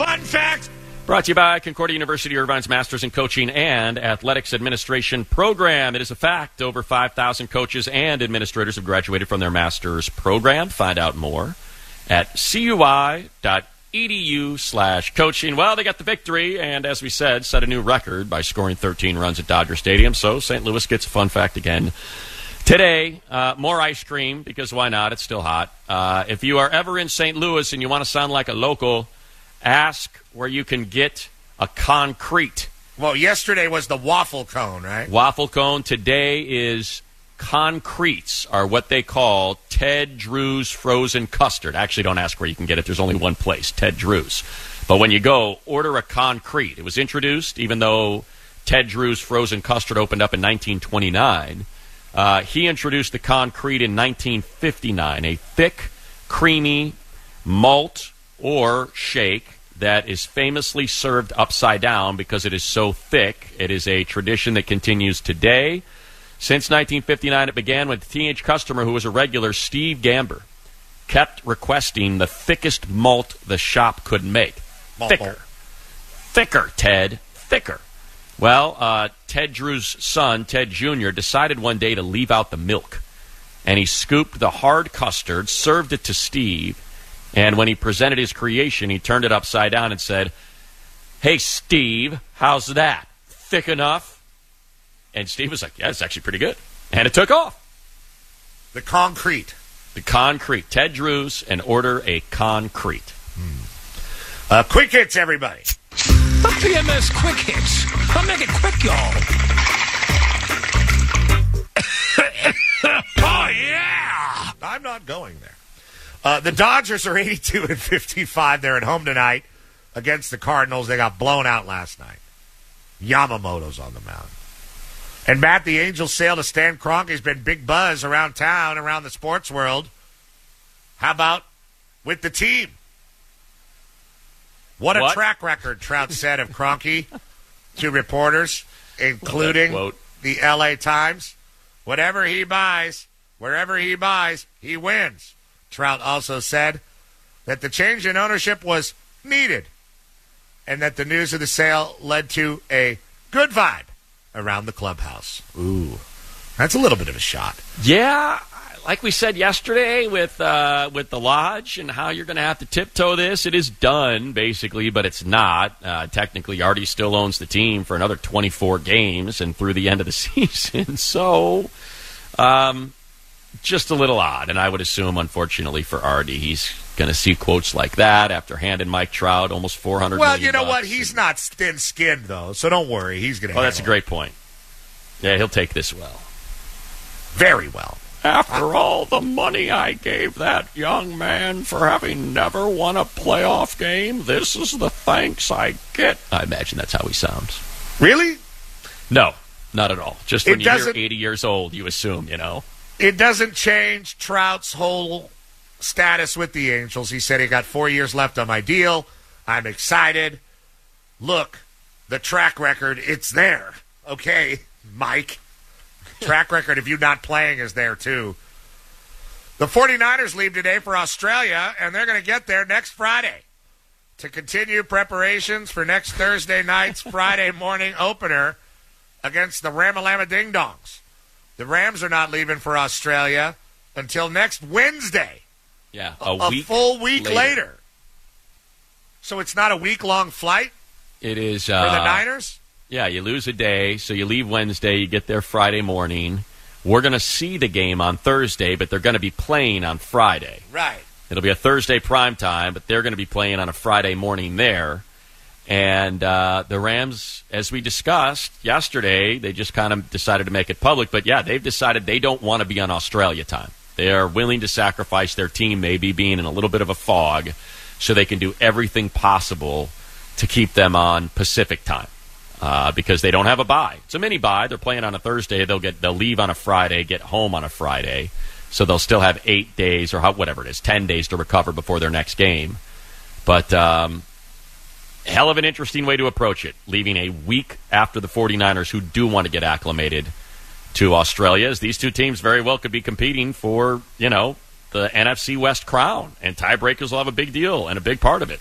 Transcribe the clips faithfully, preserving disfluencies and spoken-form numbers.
Fun fact. Brought to you by Concordia University Irvine's Masters in Coaching and Athletics Administration program. It is a fact. Over five thousand coaches and administrators have graduated from their master's program. Find out more at cui.edu slash coaching. Well, they got the victory, and as we said, set a new record by scoring thirteen runs at Dodger Stadium. So Saint Louis gets a fun fact again. Today, uh, more ice cream, because why not? It's still hot. Uh, if you are ever in Saint Louis and you want to sound like a local, ask where you can get a concrete. Well, yesterday was the waffle cone, right? Waffle cone. Today is concretes, are what they call Ted Drew's frozen custard. Actually, don't ask where you can get it. There's only one place, Ted Drew's. But when you go, order a concrete. It was introduced, even though Ted Drew's frozen custard opened up in nineteen twenty-nine. Uh, he introduced the concrete in nineteen fifty-nine, a thick, creamy malt or shake that is famously served upside down because it is so thick. It is a tradition that continues today. Since nineteen fifty-nine, it began with a teenage customer who was a regular, Steve Gamber, kept requesting the thickest malt the shop could make. Malt. Thicker. Thicker, Ted. Thicker. Well, uh, Ted Drew's son, Ted Junior, decided one day to leave out the milk. And he scooped the hard custard, served it to Steve, and when he presented his creation, he turned it upside down and said, "Hey, Steve, how's that? Thick enough?" And Steve was like, "Yeah, it's actually pretty good." And it took off. The concrete. The concrete. Ted Drew's, and order a concrete. Hmm. Uh, quick hits, everybody. The P M S Quick Hits. I'll make it quick, y'all. Oh, yeah! I'm not going there. Uh, the Dodgers are eighty-two and fifty-five. They're at home tonight against the Cardinals. They got blown out last night. Yamamoto's on the mound. And, Matt, the Angels' sale to Stan Kroenke's been big buzz around town, around the sports world. How about with the team? What a what? track record, Trout said of Kroenke to reporters, including the L A Times. Whatever he buys, wherever he buys, he wins. Trout also said that the change in ownership was needed and that the news of the sale led to a good vibe around the clubhouse. Ooh, that's a little bit of a shot. Yeah, like we said yesterday with uh, with the Lodge and how you're going to have to tiptoe this, it is done, basically, but it's not. Uh, technically, Artie still owns the team for another twenty-four games and through the end of the season. So, um, just a little odd. And I would assume, unfortunately, for Artie, he's going to see quotes like that after handing Mike Trout almost four hundred well, million you know bucks. what? He's not thin-skinned, though, so don't worry. He's going to Oh, that's a great point. Yeah, he'll take this well. Very well. After all the money I gave that young man for having never won a playoff game, this is the thanks I get. I imagine that's how he sounds. Really? No, not at all. Just when It you're doesn't- eighty years old, you assume, you know. It doesn't change Trout's whole status with the Angels. He said he got four years left on my deal. I'm excited. Look, the track record, it's there. Okay, Mike. Track record of you not playing is there, too. The 49ers leave today for Australia, and they're going to get there next Friday to continue preparations for next Thursday night's Friday morning opener against the Ramalama Ding Dongs. The Rams are not leaving for Australia until next Wednesday. Yeah, a, a, week a full week later. later. So it's not a week-long flight It is for uh, the Niners? Yeah, you lose a day, so you leave Wednesday, you get there Friday morning. We're going to see the game on Thursday, but they're going to be playing on Friday. Right. It'll be a Thursday prime time, but they're going to be playing on a Friday morning there. And uh, the Rams, as we discussed yesterday, they just kind of decided to make it public. But, yeah, they've decided they don't want to be on Australia time. They are willing to sacrifice their team maybe being in a little bit of a fog so they can do everything possible to keep them on Pacific time. Uh, because they don't have a bye. It's a mini bye. They're playing on a Thursday. They'll get they'll leave on a Friday, get home on a Friday. So they'll still have eight days or how, whatever it is, ten days to recover before their next game. But um, hell of an interesting way to approach it, leaving a week after the 49ers who do want to get acclimated to Australia, as these two teams very well could be competing for, you know, the N F C West crown. And tiebreakers will have a big deal and a big part of it.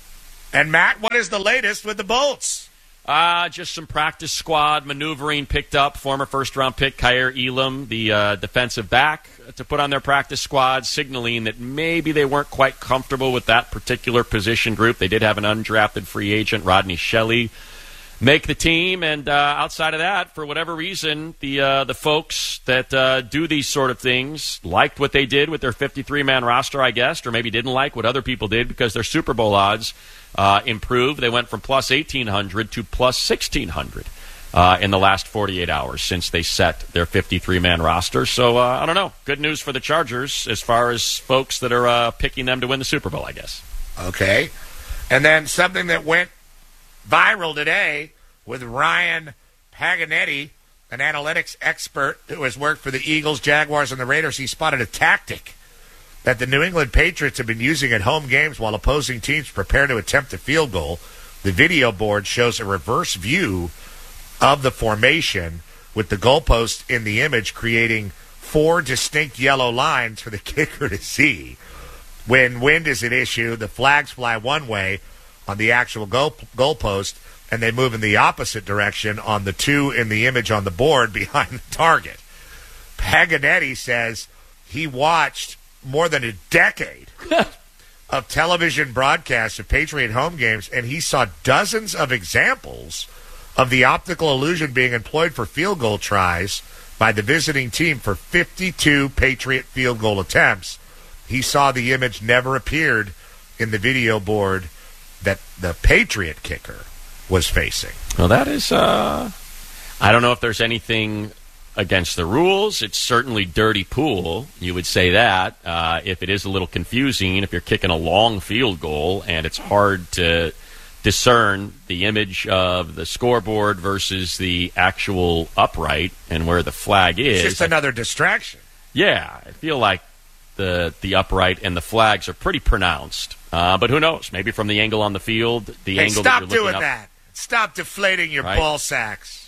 And, Matt, what is the latest with the Bolts? Uh, just some practice squad maneuvering picked up former first-round pick Kaiir Elam, the uh, defensive back, to put on their practice squad, signaling that maybe they weren't quite comfortable with that particular position group. They did have an undrafted free agent, Rodney Shelley, make the team, and uh, outside of that, for whatever reason, the uh, the folks that uh, do these sort of things liked what they did with their fifty-three man roster, I guess, or maybe didn't like what other people did because their Super Bowl odds uh, improved. They went from plus eighteen hundred to plus sixteen hundred uh, in the last forty-eight hours since they set their fifty-three man roster. So, uh, I don't know. Good news for the Chargers as far as folks that are uh, picking them to win the Super Bowl, I guess. Okay. And then something that went viral today with Ryan Paganetti, an analytics expert who has worked for the Eagles, Jaguars, and the Raiders. He spotted a tactic that the New England Patriots have been using at home games while opposing teams prepare to attempt a field goal. The video board shows a reverse view of the formation with the goalpost in the image, creating four distinct yellow lines for the kicker to see. When wind is an issue, the flags fly one way on the actual goal goalpost, and they move in the opposite direction on the two in the image on the board behind the target. Paganetti says he watched more than a decade of television broadcasts of Patriot home games, and he saw dozens of examples of the optical illusion being employed for field goal tries by the visiting team for fifty-two Patriot field goal attempts. He saw the image never appeared in the video board that the Patriot kicker was facing. Well, that is, uh, I don't know if there's anything against the rules. It's certainly dirty pool. You would say that. Uh, if it is a little confusing, if you're kicking a long field goal and it's hard to discern the image of the scoreboard versus the actual upright and where the flag is. It's just another distraction. Yeah, I feel like the the upright and the flags are pretty pronounced. Uh, but who knows? Maybe from the angle on the field, the hey, angle stop that you're looking doing up. that. Stop deflating your Right. ball sacks.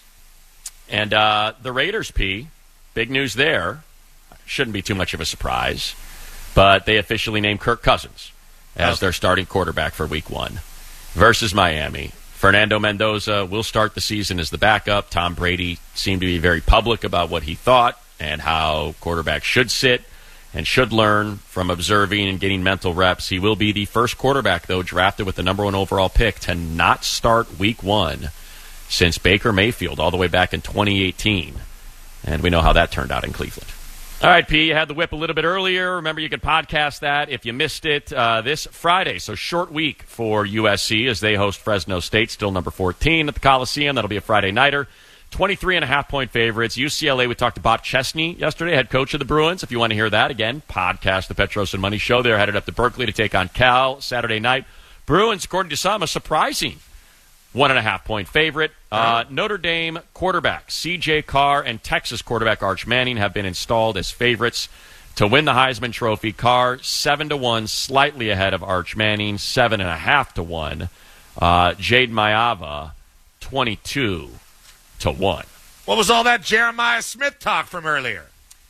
And uh, the Raiders, P, big news there. Shouldn't be too much of a surprise. But they officially named Kirk Cousins as Okay. their starting quarterback for week one versus Miami. Fernando Mendoza will start the season as the backup. Tom Brady seemed to be very public about what he thought and how quarterbacks should sit and should learn from observing and getting mental reps. He will be the first quarterback, though, drafted with the number one overall pick to not start week one since Baker Mayfield all the way back in twenty eighteen. And we know how that turned out in Cleveland. All right, P, you had the whip a little bit earlier. Remember, you could podcast that if you missed it uh, this Friday. So short week for U S C as they host Fresno State, still number fourteen at the Coliseum. That'll be a Friday nighter. twenty-three and a half point favorites. U C L A, we talked to Bob Chesney yesterday, head coach of the Bruins. If you want to hear that, again, podcast the Petros and Money Show. They're headed up to Berkeley to take on Cal Saturday night. Bruins, according to some, a surprising one and a half point favorite. Uh, Notre Dame quarterback C J Carr and Texas quarterback Arch Manning have been installed as favorites to win the Heisman Trophy. Carr seven to one, slightly ahead of Arch Manning, seven and a half to one. Uh, Jade Mayava, twenty-two to one. What was all that Jeremiah Smith talk from earlier?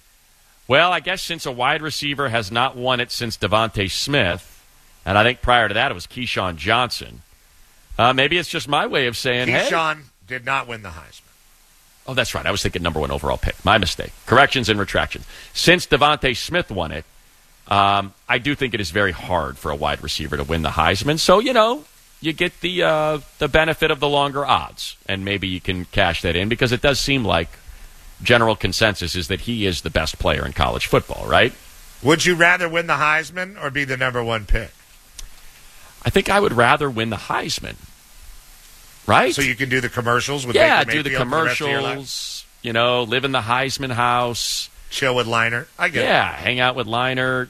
Well, I guess since a wide receiver has not won it since Devontae Smith, and I think prior to that it was Keyshawn Johnson. Uh, maybe it's just my way of saying, hey. Keyshawn did not win the Heisman. Oh, that's right. I was thinking number one overall pick. My mistake. Corrections and retractions. Since Devontae Smith won it, um, I do think it is very hard for a wide receiver to win the Heisman. So, you know, you get the uh, the benefit of the longer odds, and maybe you can cash that in because it does seem like general consensus is that he is the best player in college football, right? Would you rather win the Heisman or be the number one pick? I think I would rather win the Heisman, right? So you can do the commercials with yeah, Baker do the Mayfield for rest of your life? commercials, you know, live in the Heisman house. Chill with Liner. I get Yeah, it. hang out with Liner.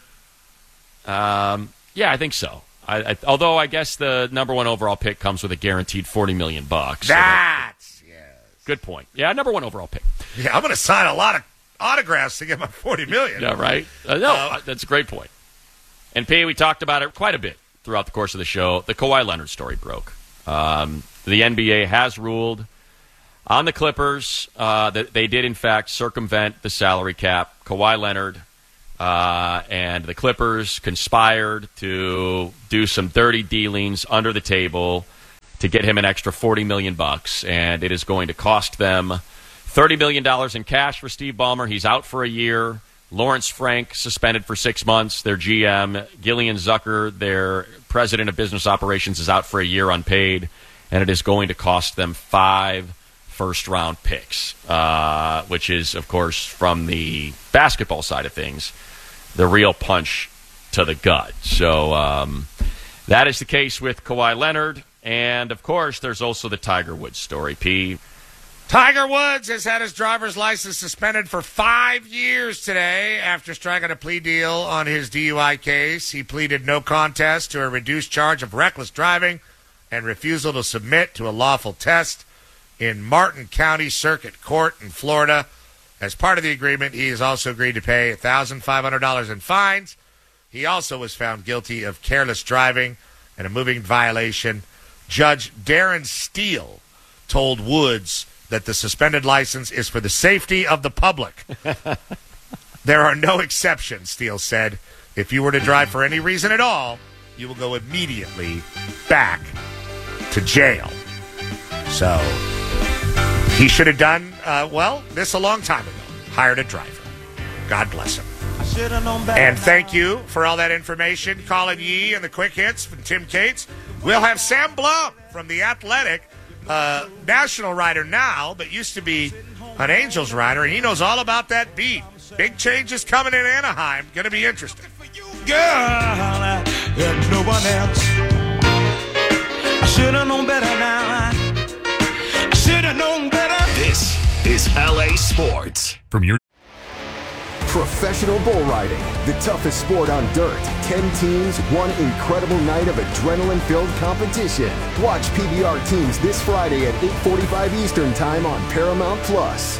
Um, yeah, I think so. I, I, although I guess the number one overall pick comes with a guaranteed forty million bucks. So that- That's, yes. good point. Yeah, number one overall pick. Yeah, I'm going to sign a lot of autographs to get my forty million dollars. Yeah, right? Uh, no, Uh, that's a great point. And P, we talked about it quite a bit throughout the course of the show. The Kawhi Leonard story broke. Um, the N B A has ruled on the Clippers uh, that they did, in fact, circumvent the salary cap. Kawhi Leonard uh, and the Clippers conspired to do some dirty dealings under the table to get him an extra forty million bucks, and it is going to cost them thirty million dollars in cash for Steve Ballmer. He's out for a year. Lawrence Frank suspended for six months, their G M. Gillian Zucker, their president of business operations, is out for a year unpaid, and it is going to cost them five first-round picks, uh, which is, of course, from the basketball side of things, the real punch to the gut. So um, that is the case with Kawhi Leonard, and, of course, there's also the Tiger Woods story, P. Tiger Woods has had his driver's license suspended for five years today after striking a plea deal on his D U I case. He pleaded no contest to a reduced charge of reckless driving and refusal to submit to a lawful test in Martin County Circuit Court in Florida. As part of the agreement, he has also agreed to pay one thousand five hundred dollars in fines. He also was found guilty of careless driving and a moving violation. Judge Darren Steele told Woods that the suspended license is for the safety of the public. There are no exceptions, Steele said. If you were to drive for any reason at all, you will go immediately back to jail. So he should have done, uh, well, this a long time ago. Hired a driver. God bless him. And thank you for all that information. Colin Yee and the Quick Hits from Tim Cates. We'll have Sam Blum from The Athletic, uh, national writer now, but used to be an Angels writer, and he knows all about that beat. Big changes coming in Anaheim. Going to be interesting. Girl, and no one else. I should have known better now. I should have known better. This is L A Sports. From your Professional bull riding, the toughest sport on dirt. Ten teams, one incredible night of adrenaline-filled competition. Watch P B R teams this Friday at eight forty-five Eastern Time on Paramount Plus.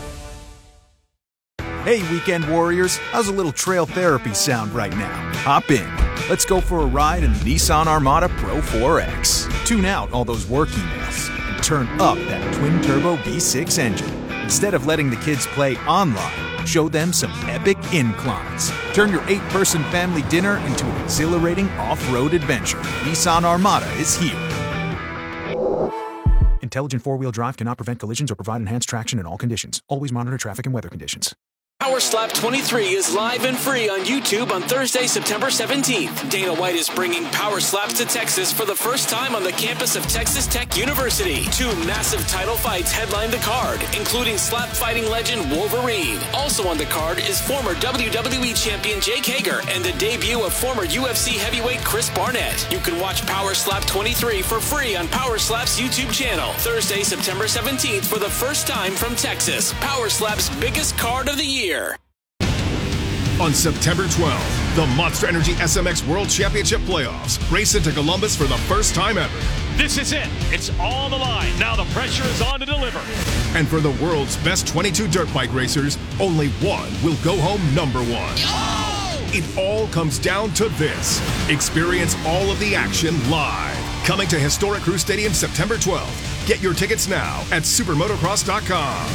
Hey, weekend warriors, how's a little trail therapy sound right now? Hop in. Let's go for a ride in the Nissan Armada Pro four X. Tune out all those work emails and turn up that twin-turbo V six engine. Instead of letting the kids play online, show them some epic inclines. Turn your eight-person family dinner into an exhilarating off-road adventure. Nissan Armada is here. Intelligent four-wheel drive cannot prevent collisions or provide enhanced traction in all conditions. Always monitor traffic and weather conditions. Power Slap twenty-three is live and free on YouTube on Thursday, September seventeenth. Dana White is bringing Power Slaps to Texas for the first time on the campus of Texas Tech University. Two massive title fights headline the card, including slap fighting legend Wolverine. Also on the card is former W W E champion Jake Hager and the debut of former U F C heavyweight Chris Barnett. You can watch Power Slap twenty-three for free on Power Slap's YouTube channel. Thursday, September seventeenth for the first time from Texas. Power Slap's biggest card of the year. On September twelfth, the Monster Energy S M X World Championship Playoffs race into Columbus for the first time ever. This is it. It's all the line. Now the pressure is on to deliver. And for the world's best twenty-two dirt bike racers, only one will go home number one. Oh! It all comes down to this. Experience all of the action live. Coming to Historic Crew Stadium September twelfth. Get your tickets now at supermotocross dot com.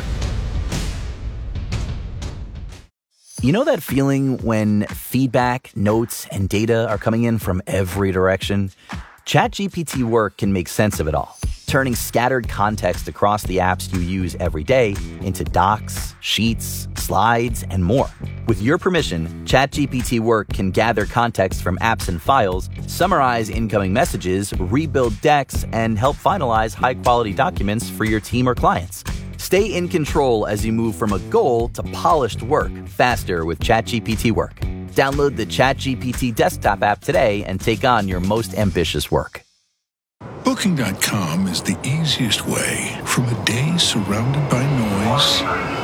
You know that feeling when feedback, notes, and data are coming in from every direction? ChatGPT Work can make sense of it all, turning scattered context across the apps you use every day into docs, sheets, slides, and more. With your permission, ChatGPT Work can gather context from apps and files, summarize incoming messages, rebuild decks, and help finalize high-quality documents for your team or clients. Stay in control as you move from a goal to polished work faster with ChatGPT Work. Download the ChatGPT desktop app today and take on your most ambitious work. Booking dot com is the easiest way from a day surrounded by noise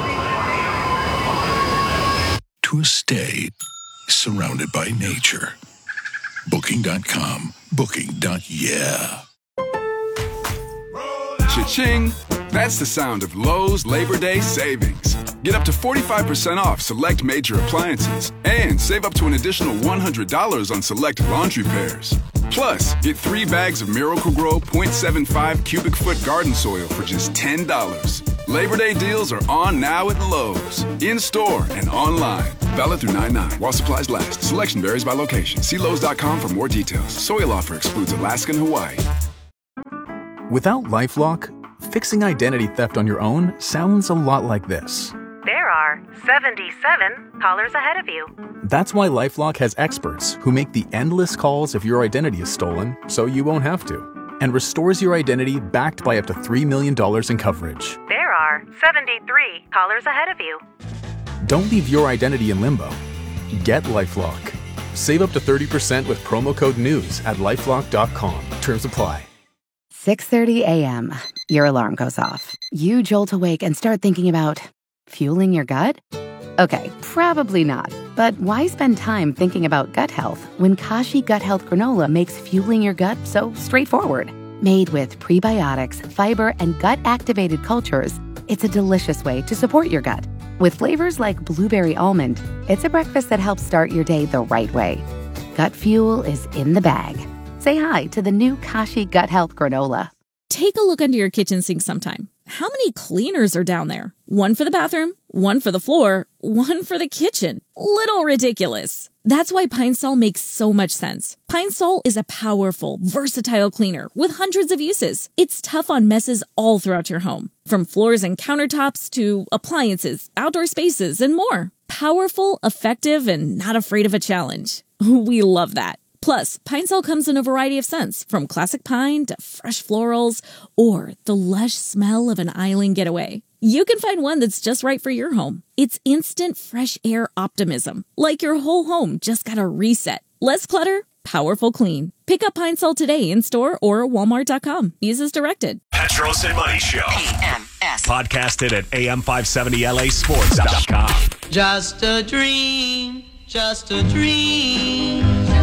to a stay surrounded by nature. Booking dot com. Booking. Yeah. Cha-ching! That's the sound of Lowe's Labor Day savings. Get up to forty-five percent off select major appliances and save up to an additional one hundred dollars on select laundry pairs. Plus, get three bags of Miracle-Gro point seven five cubic foot garden soil for just ten dollars. Labor Day deals are on now at Lowe's. In-store and online. Valid through nine nine while supplies last. Selection varies by location. See Lowe's dot com for more details. Soil offer excludes Alaska and Hawaii. Without LifeLock, fixing identity theft on your own sounds a lot like this. There are seventy-seven callers ahead of you. That's why LifeLock has experts who make the endless calls if your identity is stolen so you won't have to, and restores your identity backed by up to three million dollars in coverage. There are seventy-three callers ahead of you. Don't leave your identity in limbo. Get LifeLock. Save up to thirty percent with promo code NEWS at lifelock dot com. Terms apply. six thirty a.m. Your alarm goes off. You jolt awake and start thinking about fueling your gut? Okay, probably not. But why spend time thinking about gut health when Kashi Gut Health Granola makes fueling your gut so straightforward? Made with prebiotics, fiber, and gut-activated cultures, it's a delicious way to support your gut. With flavors like blueberry almond, it's a breakfast that helps start your day the right way. Gut fuel is in the bag. Say hi to the new Kashi Gut Health Granola. Take a look under your kitchen sink sometime. How many cleaners are down there? One for the bathroom, one for the floor, one for the kitchen. Little ridiculous. That's why Pine Sol makes so much sense. Pine Sol is a powerful, versatile cleaner with hundreds of uses. It's tough on messes all throughout your home, from floors and countertops to appliances, outdoor spaces, and more. Powerful, effective, and not afraid of a challenge. We love that. Plus, Pine Sol comes in a variety of scents, from classic pine to fresh florals, or the lush smell of an island getaway. You can find one that's just right for your home. It's instant fresh air optimism, like your whole home just got a reset. Less clutter, powerful clean. Pick up Pine Sol today in store or walmart dot com. Use as directed. Petros and Money Show. A M S. Podcasted at A M five seventy L A sports dot com. Just a dream, just a dream.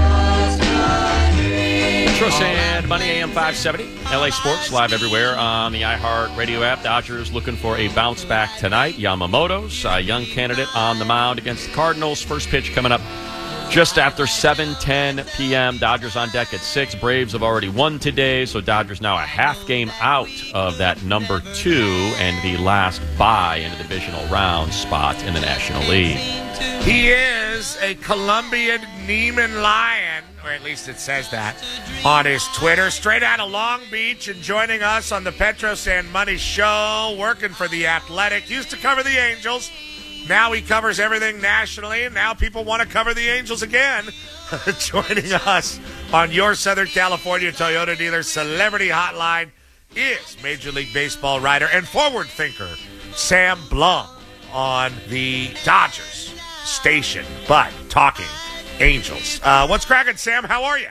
Petros and Money, A M five seventy, L A Sports, live everywhere on the iHeart Radio app. Dodgers looking for a bounce back tonight. Yamamoto's a young candidate on the mound against the Cardinals. First pitch coming up just after seven ten p.m. Dodgers on deck at six. Braves have already won today, so Dodgers now a half game out of that number two and the last bye in the divisional round spot in the National League. He is a Colombian Neiman Lion, or at least it says that on his Twitter, straight out of Long Beach, and joining us on the Petros and Money Show, working for The Athletic. Used to cover the Angels. Now he covers everything nationally, and now people want to cover the Angels again. Joining us on your Southern California Toyota dealer celebrity hotline is Major League Baseball writer and forward thinker Sam Blum on the Dodgers station, but talking Angels. Uh, what's cracking, Sam? How are you?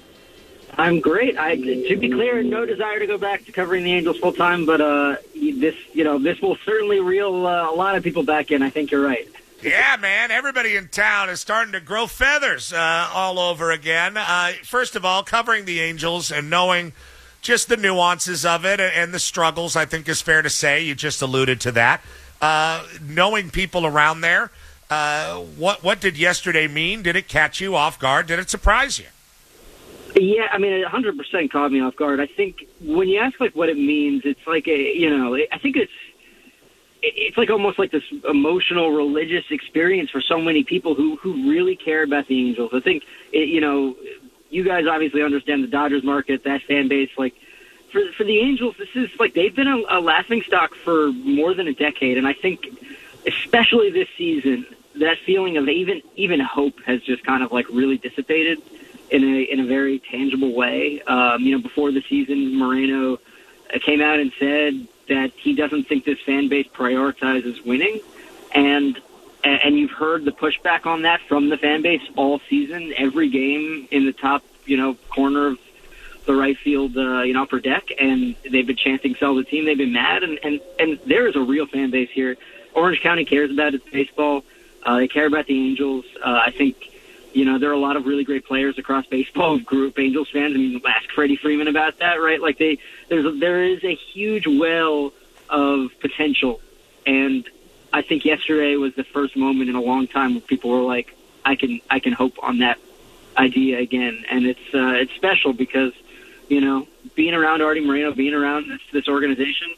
I'm great. I, to be clear, no desire to go back to covering the Angels full time, but uh, this, you know, this will certainly reel uh, a lot of people back in. I think you're right. Yeah, man. Everybody in town is starting to grow feathers uh, all over again. Uh, first of all, covering the Angels and knowing just the nuances of it and the struggles, I think is fair to say. You just alluded to that. Uh, knowing people around there, uh, what what did yesterday mean? Did it catch you off guard? Did it surprise you? Yeah, I mean, it one hundred percent caught me off guard. I think when you ask, like, what it means, it's like a, you know, I think it's, it's like almost like this emotional, religious experience for so many people who, who really care about the Angels. I think, it, you know, you guys obviously understand the Dodgers market, that fan base. Like, for for the Angels, this is like they've been a, a laughingstock for more than a decade, and I think, especially this season, that feeling of even even hope has just kind of like really dissipated in a in a very tangible way. Um, you know, before the season, Moreno came out and said that he doesn't think this fan base prioritizes winning, and and you've heard the pushback on that from the fan base all season. Every game in the top, you know, corner of the right field, uh, you know, upper deck, and they've been chanting "sell the team." They've been mad, and and and there is a real fan base here. Orange County cares about its baseball. Uh, they care about the Angels. Uh, I think. You know, there are a lot of really great players across baseball who grew up Angels fans. I mean, ask Freddie Freeman about that, right? Like, they, there's a, there is a huge well of potential. And I think yesterday was the first moment in a long time where people were like, I can I can hope on that idea again. And it's uh, it's special because, you know, being around Artie Moreno, being around this, this organization,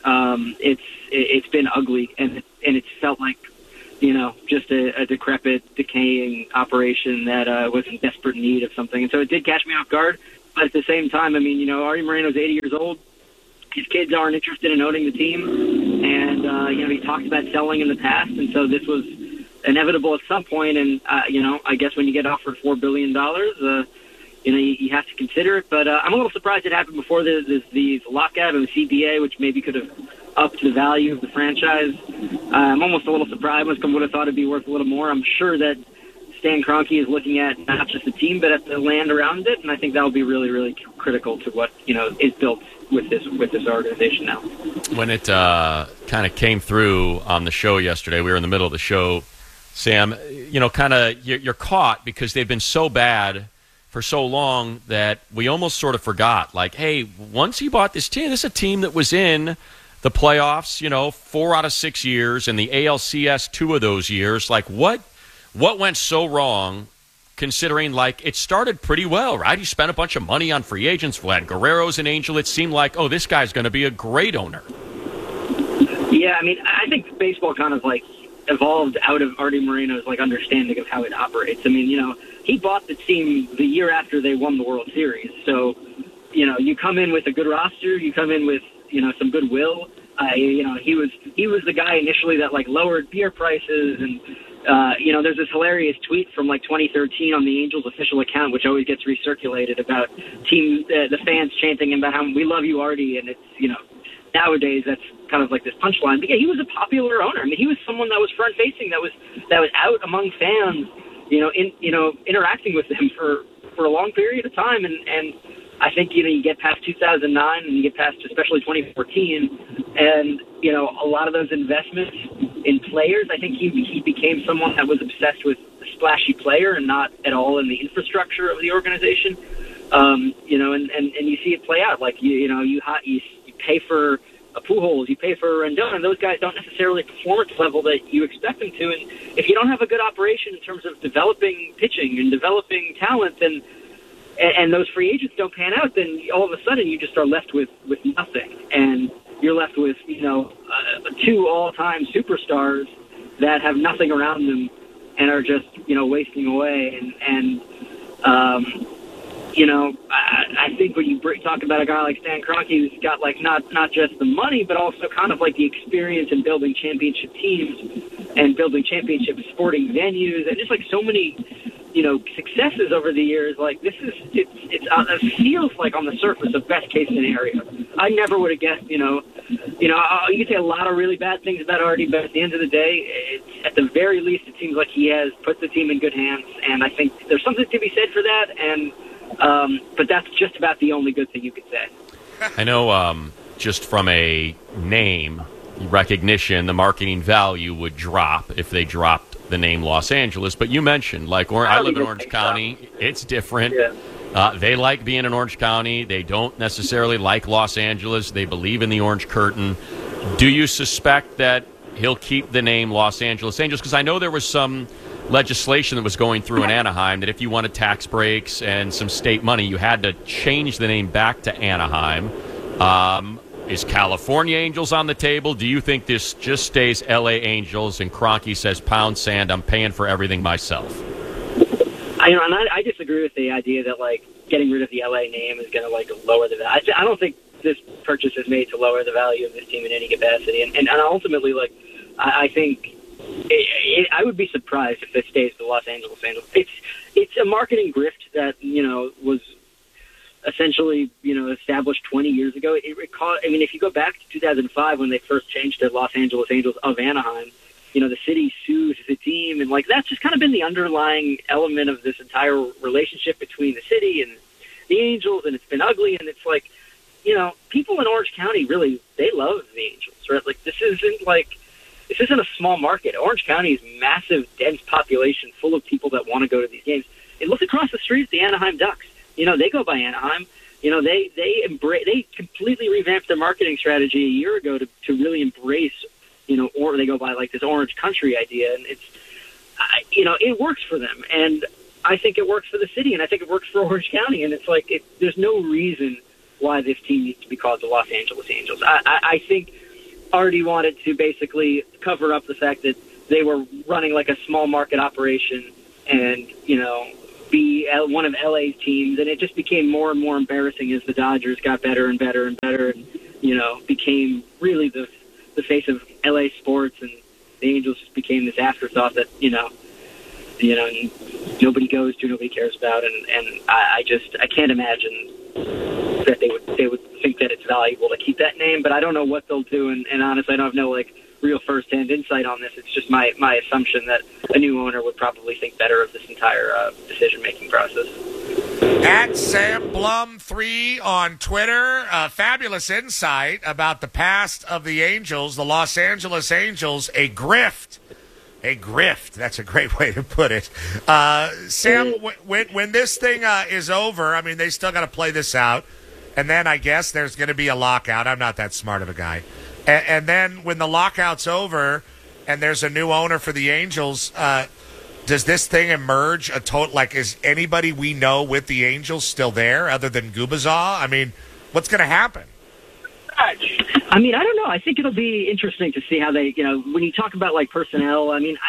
Um, it's it's been ugly, and and it's felt like, you know, just a, a decrepit, decaying operation that uh, was in desperate need of something. And so it did catch me off guard. But at the same time, I mean, you know, Artie Moreno's eighty years old. His kids aren't interested in owning the team. And, uh, you know, he talked about selling in the past. And so this was inevitable at some point. And, uh, you know, I guess when you get offered four billion dollars, uh, you know, you, you have to consider it. But uh, I'm a little surprised it happened before the, the, the lockout and the C B A, which maybe could have upped the value of the franchise. Uh, I'm almost a little surprised. I would have thought it'd be worth a little more. I'm sure that Stan Kroenke is looking at not just the team, but at the land around it, and I think that will be really, really critical to what, you know, is built with this with this organization now. When it uh, kind of came through on the show yesterday, we were in the middle of the show, Sam, you know, kind of you're, you're caught because they've been so bad for so long that we almost sort of forgot, like, hey, once he bought this team, this is a team that was in the playoffs, you know, four out of six years, and the A L C S two of those years. Like, what what went so wrong, considering, like, it started pretty well, right? He spent a bunch of money on free agents. Vlad Guerrero's an Angel. It seemed like, oh, this guy's going to be a great owner. Yeah, I mean, I think baseball kind of, like, evolved out of Artie Moreno's, like, understanding of how it operates. I mean, you know, he bought the team the year after they won the World Series. So, you know, you come in with a good roster, you come in with, you know, some goodwill. Uh, you know, he was he was the guy initially that, like, lowered beer prices. And, uh, you know, there's this hilarious tweet from, like, twenty thirteen on the Angels official account, which always gets recirculated, about team uh, the fans chanting about how we love you, Artie. And it's, you know, nowadays that's kind of like this punchline. But, yeah, he was a popular owner. I mean, he was someone that was front-facing, that was that was out among fans, you know, in you know, interacting with them for, for a long period of time. And, and I think, you know, you get past two thousand nine and you get past especially twenty fourteen, and, you know, a lot of those investments in players, I think he he became someone that was obsessed with a splashy player and not at all in the infrastructure of the organization. Um, you know, and, and, and you see it play out. Like, you, you know, you, you, you pay for a Pujols, you pay for a Rendon, and those guys don't necessarily perform at the level that you expect them to. And if you don't have a good operation in terms of developing pitching and developing talent, then and, and those free agents don't pan out, then all of a sudden you just are left with, with nothing. And you're left with, you know, uh, two all-time superstars that have nothing around them and are just, you know, wasting away. And, and um, you know, I, I think when you talk about a guy like Stan Kroenke, who's got, like, not not just the money, but also kind of like the experience in building championship teams and building championship sporting venues, and just, like, so many, you know, successes over the years. Like, this is, it's, it's uh, it feels like on the surface a best case scenario. I never would have guessed, you know, you know, uh, you can say a lot of really bad things about Artie, but at the end of the day, it's, at the very least, it seems like he has put the team in good hands, and I think there's something to be said for that. And Um, but that's just about the only good thing you could say. I know, um, just from a name recognition, the marketing value would drop if they dropped the name Los Angeles. But you mentioned, like, or, I, I live in Orange County. So. It's different. Yeah. Uh, they like being in Orange County. They don't necessarily like Los Angeles. They believe in the Orange Curtain. Do you suspect that he'll keep the name Los Angeles Angels? Because I know there was some legislation that was going through in Anaheim that if you wanted tax breaks and some state money, you had to change the name back to Anaheim. Um, is California Angels on the table? Do you think this just stays L A Angels and Kroenke says, pound sand, I'm paying for everything myself? I, you know, and I, I disagree with the idea that, like, getting rid of the L A name is going to, like, lower the value. I, I don't think this purchase is made to lower the value of this team in any capacity. And, and ultimately, like, I, I think It, it, I would be surprised if this stays the Los Angeles Angels. It's it's a marketing grift that, you know, was essentially, you know, established twenty years ago. It recall, I mean, if you go back to two thousand five when they first changed to Los Angeles Angels of Anaheim, you know, the city sued the team, and, like, that's just kind of been the underlying element of this entire relationship between the city and the Angels, and it's been ugly. And it's like, you know, people in Orange County really, they love the Angels, right? Like, this isn't like This isn't a small market. Orange County is massive, dense population full of people that want to go to these games. And look across the street at the Anaheim Ducks. You know, they go by Anaheim. You know, they they embrace, they completely revamped their marketing strategy a year ago to, to really embrace, you know, or they go by, like, this Orange Country idea. And it's, I, you know, it works for them. And I think it works for the city, and I think it works for Orange County. And it's like, it, there's no reason why this team needs to be called the Los Angeles Angels. I, I, I think already wanted to basically cover up the fact that they were running like a small market operation and, you know, be one of L A's teams. And it just became more and more embarrassing as the Dodgers got better and better and better and, you know, became really the the face of L A sports, and the Angels just became this afterthought that, you know, you know, nobody goes to, nobody cares about. And, and I, I just, I can't imagine that they would, they would think that it's valuable to keep that name, but I don't know what they'll do. And, and honestly, I don't have no like real firsthand insight on this. It's just my, my assumption that a new owner would probably think better of this entire uh, decision-making process. At Sam Blum three on Twitter, uh, fabulous insight about the past of the Angels, the Los Angeles Angels, a grift. A grift. That's a great way to put it. Uh, Sam, w- when, when this thing uh, is over, I mean, they still got to play this out, and then I guess there's going to be a lockout. I'm not that smart of a guy. And, and then when the lockout's over and there's a new owner for the Angels, uh, does this thing emerge a total, like, is anybody we know with the Angels still there other than Gubazah? I mean, what's going to happen? I mean, I don't know. I think it'll be interesting to see how they, you know, when you talk about, like, personnel, I mean,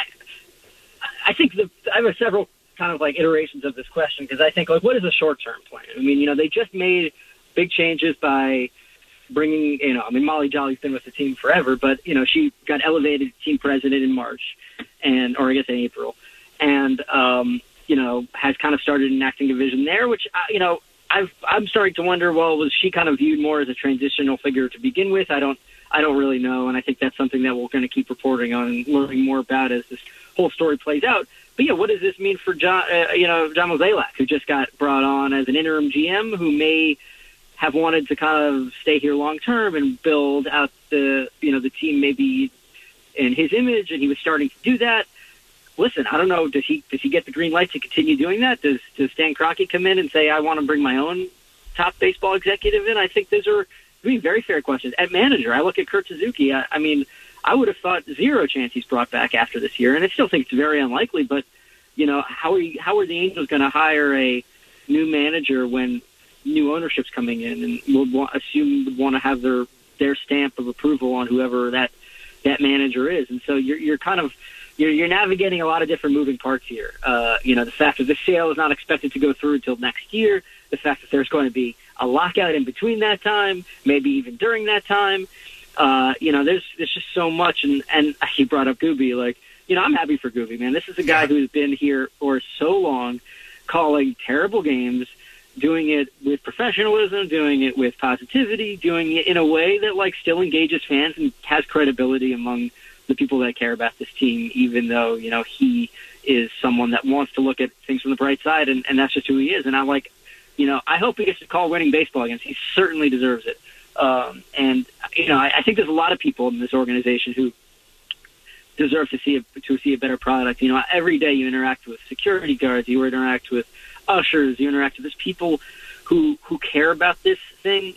I I think the, I have several kind of, like, iterations of this question because I think, like, what is a short-term plan? I mean, you know, they just made big changes by bringing, you know, I mean, Molly Jolly's been with the team forever, but, you know, she got elevated team president in March, and or I guess in April, and, um, you know, has kind of started an acting division there, which, you know, I've, I'm starting to wonder, well, was she kind of viewed more as a transitional figure to begin with? I don't I don't really know, and I think that's something that we're going to keep reporting on and learning more about as this whole story plays out. But, yeah, what does this mean for John, uh, you know, John Mozeliak, who just got brought on as an interim G M, who may have wanted to kind of stay here long term and build out the, you know, the team maybe in his image, and he was starting to do that. Listen, I don't know. Does he does he get the green light to continue doing that? Does does Stan Kroenke come in and say, I want to bring my own top baseball executive in? I think those are I mean, very fair questions. At manager, I look at Kurt Suzuki. I, I mean, I would have thought zero chance he's brought back after this year, and I still think it's very unlikely. But you know, how are you, how are the Angels going to hire a new manager when new ownership's coming in and would want, assume would want to have their their stamp of approval on whoever that that manager is? And so you're you're kind of You're, you're navigating a lot of different moving parts here. Uh, you know, the fact that the sale is not expected to go through until next year, the fact that there's going to be a lockout in between that time, maybe even during that time. Uh, you know, there's there's just so much. And, and he brought up Gooby. Like, you know, I'm happy for Gooby, man. This is a guy who's been here for so long, calling terrible games, doing it with professionalism, doing it with positivity, doing it in a way that, like, still engages fans and has credibility among the people that care about this team, even though, you know, he is someone that wants to look at things from the bright side, and, and that's just who he is. And I like, you know, I hope he gets to call winning baseball games. He certainly deserves it. Um, and, you know, I, I think there's a lot of people in this organization who deserve to see a, to see a better product. You know, every day you interact with security guards, you interact with ushers, you interact with people who, who care about this thing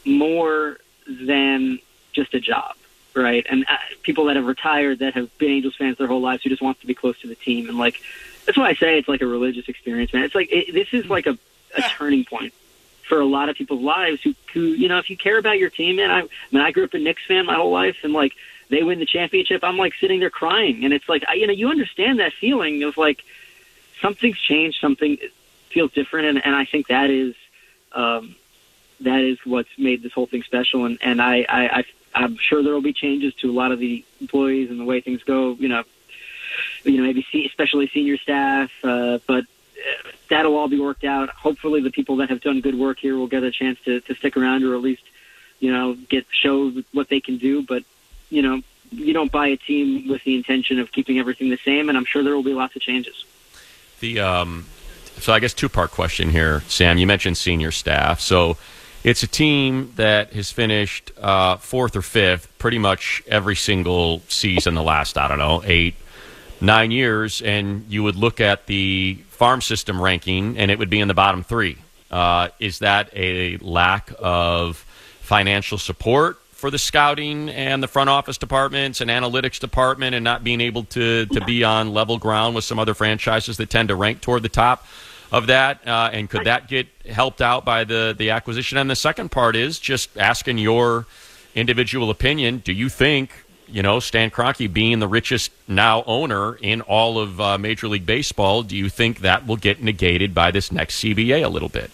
more than just a job. Right, and uh, people that have retired that have been Angels fans their whole lives who just want to be close to the team, and like that's why I say it's like a religious experience, man. It's like it, this is like a, a turning point for a lot of people's lives who, who, you know, if you care about your team, man. I, I mean, I grew up a Knicks fan my whole life, and like they win the championship, I'm like sitting there crying, and it's like I, you know, you understand that feeling of like something's changed, something feels different, and, and I think that is um, that is what's made this whole thing special, and and I I. I I'm sure there will be changes to a lot of the employees and the way things go, you know, you know, maybe see, especially senior staff, uh, but that'll all be worked out. Hopefully the people that have done good work here will get a chance to, to stick around or at least, you know, get show what they can do. But, you know, you don't buy a team with the intention of keeping everything the same, and I'm sure there will be lots of changes. The um, so I guess two-part question here, Sam. You mentioned senior staff. So it's a team that has finished uh, fourth or fifth pretty much every single season the last, I don't know, eight, nine years, and you would look at the farm system ranking, and it would be in the bottom three. Uh, is that a lack of financial support for the scouting and the front office departments and analytics department and not being able to, to be on level ground with some other franchises that tend to rank toward the top of that, uh, and could that get helped out by the, the acquisition? And the second part is just asking your individual opinion, do you think, you know, Stan Kroenke being the richest now owner in all of uh, Major League Baseball, do you think that will get negated by this next C B A a little bit?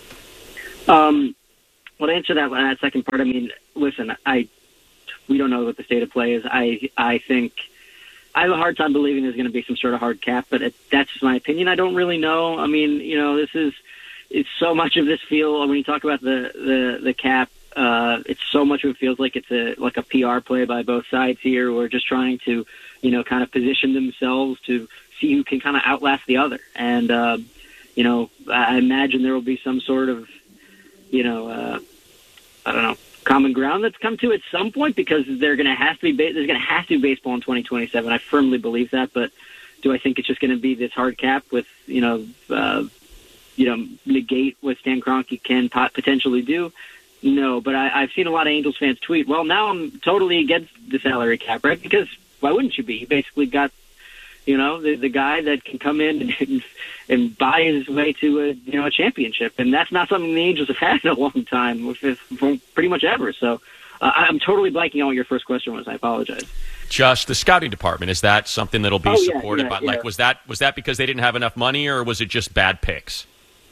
Um, well, to answer that, that second part, I mean, listen, I we don't know what the state of play is. I I think I have a hard time believing there's going to be some sort of hard cap, but it, that's just my opinion. I don't really know. I mean, you know, this is it's so much of this feel when you talk about the the the cap. Uh, it's so much of it feels like it's a like a P R play by both sides here. We're just trying to, you know, kind of position themselves to see who can kind of outlast the other. And uh, you know, I imagine there will be some sort of, you know, uh, I don't know, common ground that's come to at some point, because they're going to have to be ba- there's going to have to be baseball in twenty twenty-seven. I firmly believe that, but do I think it's just going to be this hard cap with, you know, uh, you know, negate what Stan Kroenke can pot- potentially do? No, but I, I've seen a lot of Angels fans tweet, well, now I'm totally against the salary cap, right? Because why wouldn't you be? You basically got, you know, the, the guy that can come in and, and buy his way to a, you know, a championship. And that's not something the Angels have had in a long time, if, if, pretty much ever. So uh, I'm totally blanking on what your first question was. I apologize. Just the scouting department, is that something that'll be oh, yeah, supported yeah, by? yeah. Like, was that was that because they didn't have enough money, or was it just bad picks?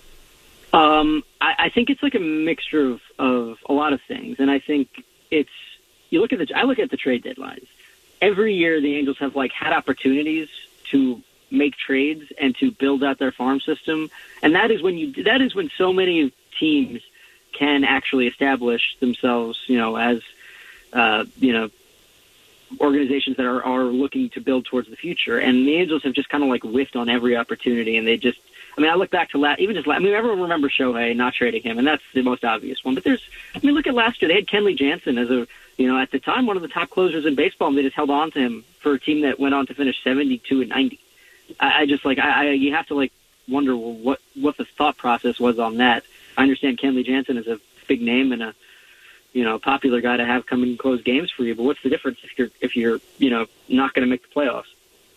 Um, I, I think it's like a mixture of, of a lot of things, and I think it's you look at the I look at the trade deadlines. Every year, the Angels have like had opportunities to make trades and to build out their farm system, and that is when you that is when so many teams can actually establish themselves, you know, as uh, you know, organizations that are, are looking to build towards the future. And the Angels have just kind of like whiffed on every opportunity, and they just. I mean, I look back to last, even just, I mean, everyone remembers Shohei not trading him, and that's the most obvious one. But there's, I mean, look at last year. They had Kenley Jansen as a, you know, at the time, one of the top closers in baseball, and they just held on to him for a team that went on to finish seventy-two and ninety. I, I just, like, I, I, you have to, like, wonder what, what the thought process was on that. I understand Kenley Jansen is a big name and a, you know, popular guy to have come and close games for you, but what's the difference if you're, if you're, you know, not going to make the playoffs?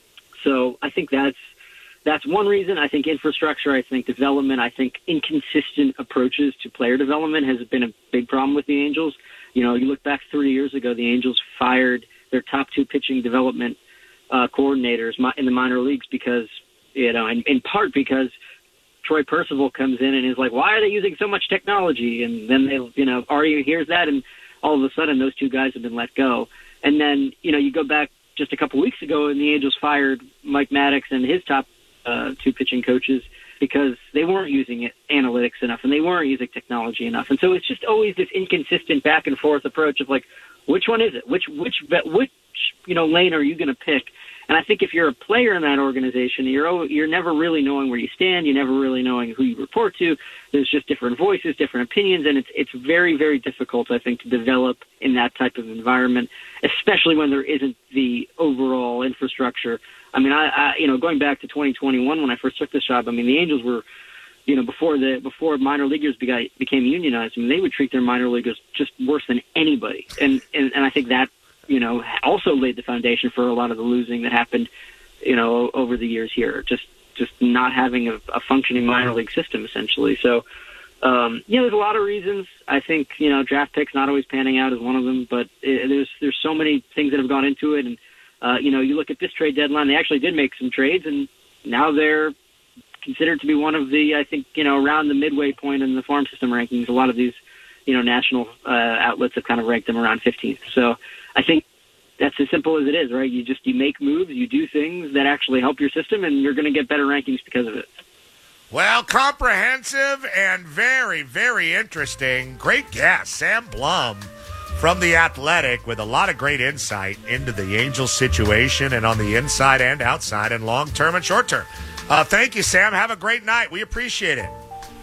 So I think that's, That's one reason. I think infrastructure, I think development, I think inconsistent approaches to player development has been a big problem with the Angels. You know, you look back three years ago, the Angels fired their top two pitching development uh, coordinators in the minor leagues because, you know, in, in part because Troy Percival comes in and is like, why are they using so much technology? And then they, you know, Ari hears that, and all of a sudden those two guys have been let go. And then, you know, you go back just a couple weeks ago and the Angels fired Mike Maddox and his top Uh, two pitching coaches because they weren't using it, analytics enough, and they weren't using technology enough. And so it's just always this inconsistent back and forth approach of like, which one is it? Which which which you know lane are you going to pick? And I think if you're a player in that organization, you're you're never really knowing where you stand. You're never really knowing who you report to. There's just different voices, different opinions, and it's it's very very difficult, I think, to develop in that type of environment, especially when there isn't the overall infrastructure. I mean, I, I you know going back to twenty twenty-one when I first took this job, I mean the Angels were, you know, before the before minor leaguers beca- became unionized, I mean they would treat their minor leaguers just worse than anybody, and and, and I think that. you know, also laid the foundation for a lot of the losing that happened, you know, over the years here. Just, just not having a, a functioning minor league system, essentially. So, um, yeah, there's a lot of reasons. I think, you know, draft picks not always panning out is one of them, but it, there's there's so many things that have gone into it. And, uh, you know, you look at this trade deadline, they actually did make some trades, and now they're considered to be one of the, I think, you know, around the midway point in the farm system rankings. A lot of these, you know, national uh, outlets have kind of ranked them around fifteenth. So I think that's as simple as it is, right? You just, you make moves, you do things that actually help your system, and you're going to get better rankings because of it. Well, comprehensive and very, very interesting. Great guest, Sam Blum from The Athletic, with a lot of great insight into the Angels situation and on the inside and outside and long-term and short-term. Uh, thank you, Sam. Have a great night. We appreciate it.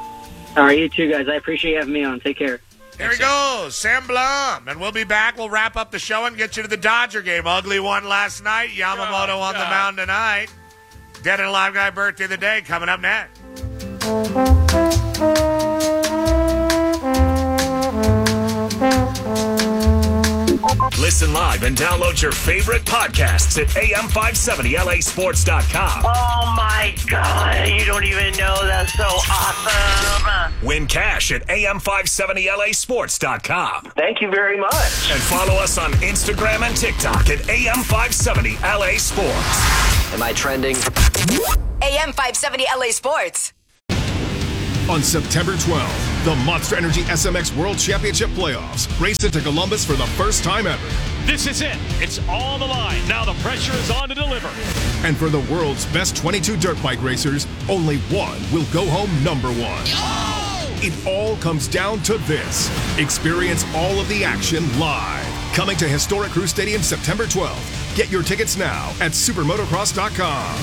All right, you too, guys. I appreciate you having me on. Take care. There he goes, Sam Blum. And we'll be back. We'll wrap up the show and get you to the Dodger game. Ugly one last night. Yamamoto oh, on the mound tonight. Dead and Alive Guy birthday of the day coming up next. Listen live and download your favorite podcasts at A M five seventy L A sports dot com. Oh my God, you don't even know. That's so awesome. Win cash at A M five seventy L A sports dot com. Thank you very much. And follow us on Instagram and TikTok at A M five seventy L A Sports. Am I trending? A M five seventy L A Sports. On September twelfth, the Monster Energy S M X World Championship Playoffs race into Columbus for the first time ever. This is it. It's all the line. Now the pressure is on to deliver. And for the world's best twenty-two dirt bike racers, only one will go home number one. Oh! It all comes down to this. Experience all of the action live. Coming to historic Crew Stadium September twelfth. Get your tickets now at supermotocross dot com.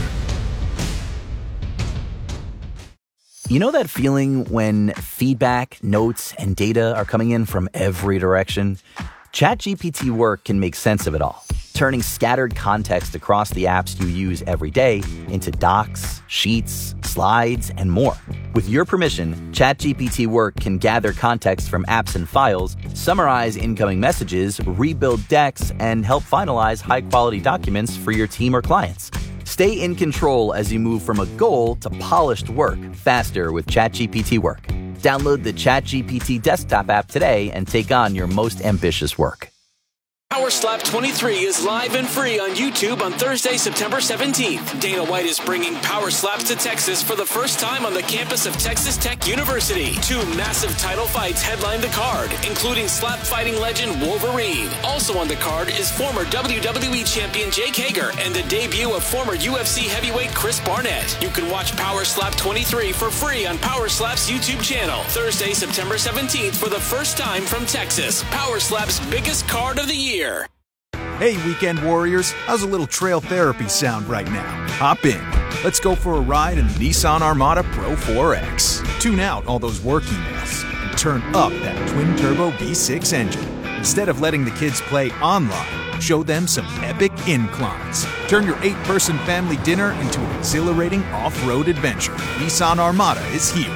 You know that feeling when feedback, notes, and data are coming in from every direction? ChatGPT Work can make sense of it all, turning scattered context across the apps you use every day into docs, sheets, slides, and more. With your permission, ChatGPT Work can gather context from apps and files, summarize incoming messages, rebuild decks, and help finalize high-quality documents for your team or clients. Stay in control as you move from a goal to polished work faster with ChatGPT Work. Download the ChatGPT desktop app today and take on your most ambitious work. Power Slap twenty-three is live and free on YouTube on Thursday, September seventeenth. Dana White is bringing Power Slaps to Texas for the first time on the campus of Texas Tech University. Two massive title fights headline the card, including slap fighting legend Wolverine. Also on the card is former W W E champion Jake Hager and the debut of former U F C heavyweight Chris Barnett. You can watch Power Slap twenty-three for free on Power Slap's YouTube channel. Thursday, September seventeenth for the first time from Texas. Power Slap's biggest card of the year. Hey, weekend warriors, how's a little trail therapy sound right now? Hop in. Let's go for a ride in the Nissan Armada Pro four X. Tune out all those work emails and turn up that twin-turbo V six engine. Instead of letting the kids play online, show them some epic inclines. Turn your eight-person family dinner into an exhilarating off-road adventure. Nissan Armada is here.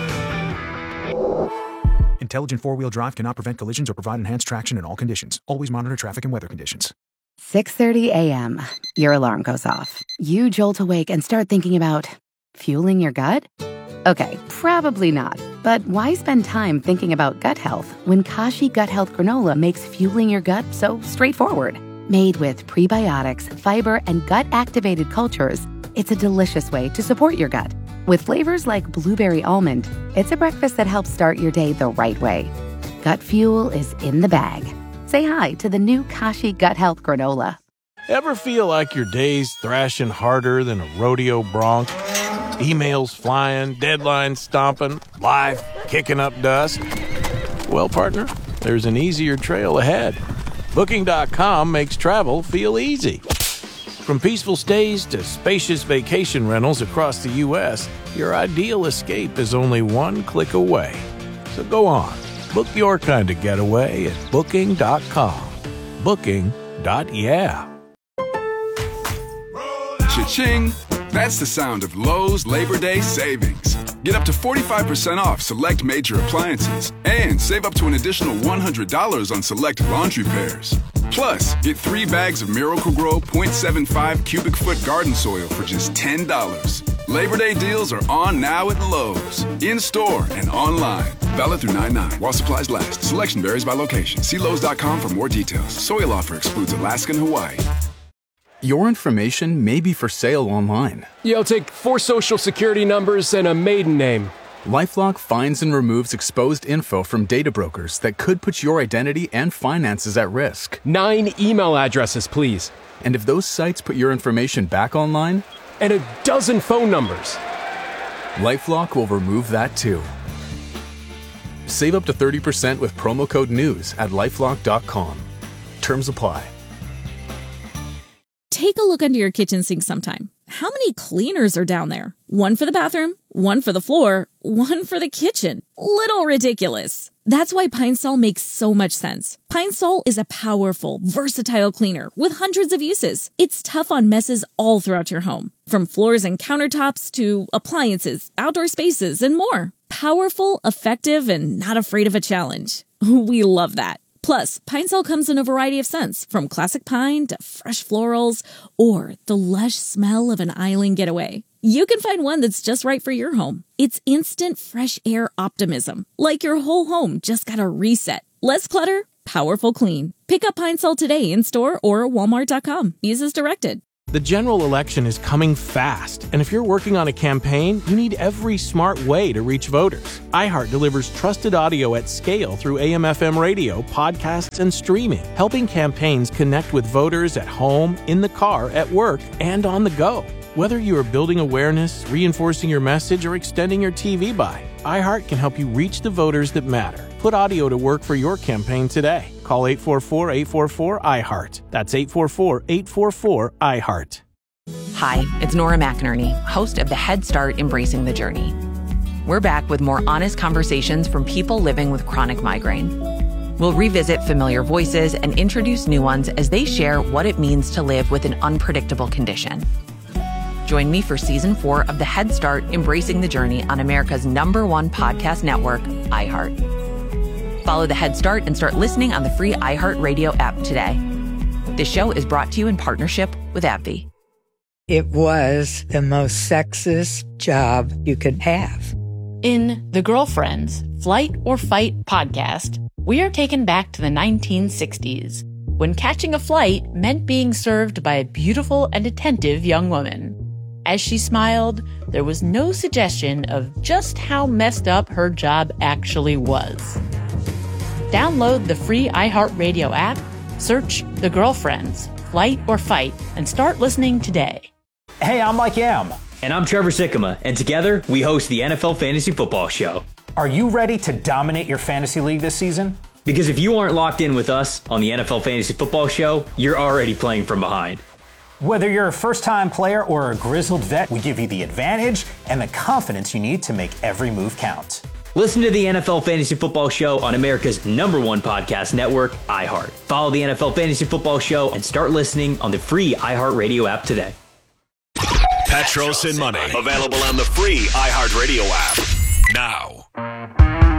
Intelligent four-wheel drive cannot prevent collisions or provide enhanced traction in all conditions. Always monitor traffic and weather conditions. six thirty a.m. Your alarm goes off. You jolt awake and start thinking about fueling your gut? Okay, probably not. But why spend time thinking about gut health when Kashi Gut Health Granola makes fueling your gut so straightforward? Made with prebiotics, fiber, and gut-activated cultures, it's a delicious way to support your gut. With flavors like blueberry almond, it's a breakfast that helps start your day the right way. Gut fuel is in the bag. Say hi to the new Kashi Gut Health Granola. Ever feel like your day's thrashing harder than a rodeo bronc? Emails flying, deadlines stomping, life kicking up dust? Well, partner, there's an easier trail ahead. Booking dot com makes travel feel easy. From peaceful stays to spacious vacation rentals across the U S, your ideal escape is only one click away. So go on, book your kind of getaway at Booking dot com. Booking. Yeah. Cha-ching! That's the sound of Lowe's Labor Day savings. Get up to forty-five percent off select major appliances and save up to an additional one hundred dollars on select laundry pairs. Plus, get three bags of Miracle-Gro point seven five cubic foot garden soil for just ten dollars. Labor Day deals are on now at Lowe's, in-store and online. Valid through nine nine while supplies last. Selection varies by location. See Lowe's dot com for more details. Soil offer excludes Alaska and Hawaii. Your information may be for sale online. Yeah, I'll take four social security numbers and a maiden name. LifeLock finds and removes exposed info from data brokers that could put your identity and finances at risk. Nine email addresses, please. And if those sites put your information back online? And a dozen phone numbers. LifeLock will remove that too. Save up to thirty percent with promo code NEWS at lifelock dot com. Terms apply. Take a look under your kitchen sink sometime. How many cleaners are down there? One for the bathroom, one for the floor, one for the kitchen. Little ridiculous. That's why Pine Sol makes so much sense. Pine Sol is a powerful, versatile cleaner with hundreds of uses. It's tough on messes all throughout your home, from floors and countertops to appliances, outdoor spaces, and more. Powerful, effective, and not afraid of a challenge. We love that. Plus, Pine Sol comes in a variety of scents, from classic pine to fresh florals or the lush smell of an island getaway. You can find one that's just right for your home. It's instant fresh air optimism, like your whole home just got a reset. Less clutter, powerful clean. Pick up Pine Sol today in-store or walmart dot com. Use as directed. The general election is coming fast, and if you're working on a campaign, you need every smart way to reach voters. iHeart delivers trusted audio at scale through A M F M radio, podcasts, and streaming, helping campaigns connect with voters at home, in the car, at work, and on the go. Whether you are building awareness, reinforcing your message, or extending your T V buy, iHeart can help you reach the voters that matter. Put audio to work for your campaign today. Call eight four four, eight four four, I heart. That's eight four four, eight four four, I heart. Hi, it's Nora McInerney, host of the Head Start Embracing the Journey. We're back with more honest conversations from people living with chronic migraine. We'll revisit familiar voices and introduce new ones as they share what it means to live with an unpredictable condition. Join me for season four of the Head Start Embracing the Journey on America's number one podcast network, iHeart. Follow the Head Start and start listening on the free iHeartRadio app today. This show is brought to you in partnership with AbbVie. It was the most sexist job you could have. In The Girlfriends, Flight or Fight podcast, we are taken back to the nineteen sixties, when catching a flight meant being served by a beautiful and attentive young woman. As she smiled, there was no suggestion of just how messed up her job actually was. Download the free iHeartRadio app, search The Girlfriends, Flight or Fight, and start listening today. Hey, I'm Mike Yam. And I'm Trevor Sikkema, and together we host the N F L Fantasy Football Show. Are you ready to dominate your fantasy league this season? Because if you aren't locked in with us on the N F L Fantasy Football Show, you're already playing from behind. Whether you're a first-time player or a grizzled vet, we give you the advantage and the confidence you need to make every move count. Listen to the N F L Fantasy Football Show on America's number one podcast network, iHeart. Follow the N F L Fantasy Football Show and start listening on the free iHeartRadio app today. Petros and Money. Available on the free iHeartRadio app. Now,